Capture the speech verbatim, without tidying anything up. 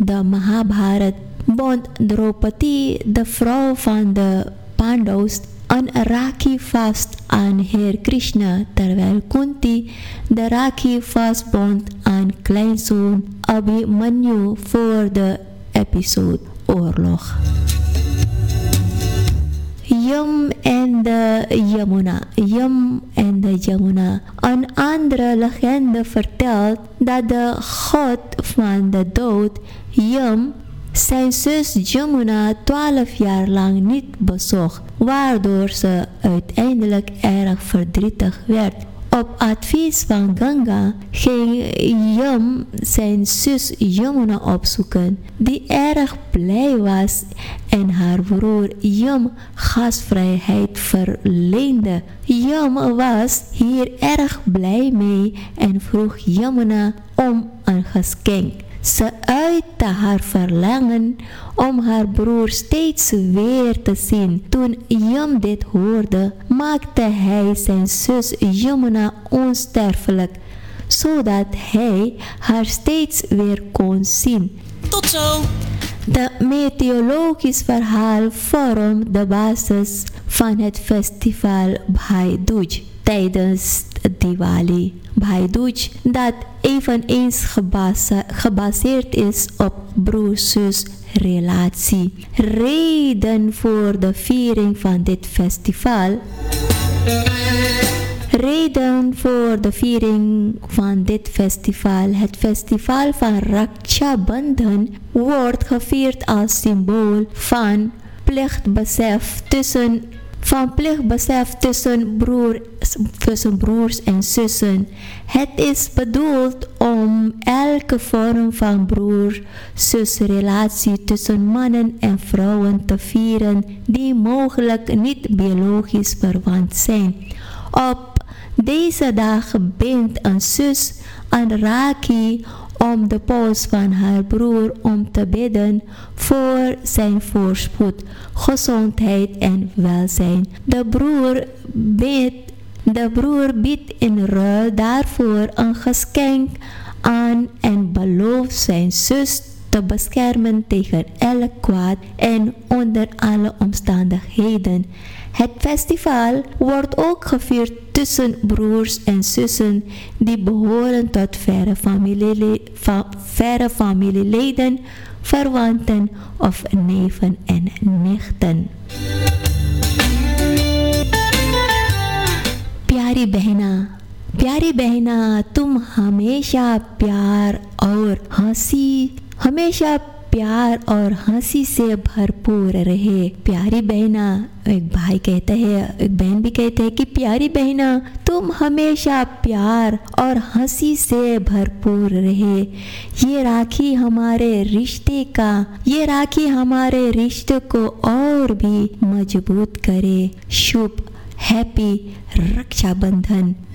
de Mahabharat bond Draupadi, de vrouw van de Pandavas, een Rakhi vast aan Heer Krishna, terwijl Kunti de Rakhi vastbond aan kleinzoon Abhimanyu voor de episode oorlog. Yam en de Yamuna. Yam en de Yamuna. Een andere legende vertelt dat de god van de dood, Yam, zijn zus Yamuna twaalf jaar lang niet bezocht, waardoor ze uiteindelijk erg verdrietig werd. Op advies van Ganga ging Yam zijn zus Yamuna opzoeken, die erg blij was en haar broer Yam gastvrijheid verleende. Yam was hier erg blij mee en vroeg Yamuna om een geschenk. Ze uitte haar verlangen om haar broer steeds weer te zien. Toen Yam dit hoorde, maakte hij zijn zus Yamuna onsterfelijk, zodat hij haar steeds weer kon zien. Tot zo! De mythologisch verhaal vormt de basis van het festival Bhai Dooj tijdens Diwali. Bhai Dooj, dat eveneens gebase, gebaseerd is op broer-zus relatie. Reden voor de viering van dit festival. Reden voor de viering van dit festival. Het festival van Raksha Bandhan wordt gevierd als symbool van plichtbesef tussen van plichtbesef tussen, broer, tussen broers en zussen. Het is bedoeld om elke vorm van broer-zusrelatie tussen mannen en vrouwen te vieren die mogelijk niet biologisch verwant zijn. Op deze dag bindt een zus een Rakhi om de pols van haar broer om te bidden voor zijn voorspoed, gezondheid en welzijn. De broer biedt, de broer biedt in ruil daarvoor een geschenk aan en belooft zijn zus te beschermen tegen elk kwaad en onder alle omstandigheden. Het festival wordt ook gevierd tussen broers en zussen die behoren tot verre, familiele, fa, verre familieleden, verwanten of neven en nichten. प्यारी बहना प्यारी बहना तुम हमेशा प्यार और हंसी हमेशा प्यार और हंसी से भरपूर रहे। प्यारी बहना, एक भाई कहते हैं, एक बहन भी कहते हैं कि प्यारी बहना तुम हमेशा प्यार और हंसी से भरपूर रहे। ये राखी हमारे रिश्ते का ये राखी हमारे रिश्ते को और भी मजबूत करे। शुभ हैप्पी रक्षाबंधन।